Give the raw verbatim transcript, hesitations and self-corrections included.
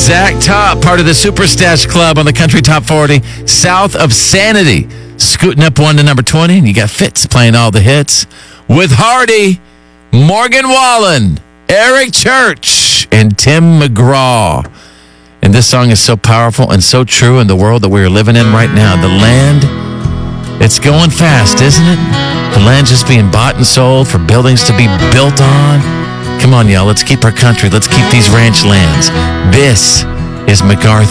Zach Top, part of the Super Stash Club on the Country Top forty, South of Sanity, scooting up one to number twenty, and you got Fitz playing all the hits with Hardy, Morgan Wallen, Eric Church, and Tim McGraw. And this song is so powerful and so true in the world that we're living in right now. The land, it's going fast, isn't it? The land just being bought and sold for buildings to be built on. Come on, y'all. Let's keep our country. Let's keep these ranch lands. This is MacArthur.